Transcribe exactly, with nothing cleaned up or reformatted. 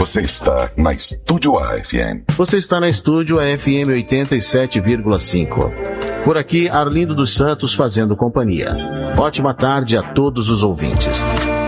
Você está na Estúdio A F M. Você está na Estúdio A F M oitenta e sete vírgula cinco. Por aqui, Arlindo dos Santos fazendo companhia. Ótima tarde a todos os ouvintes.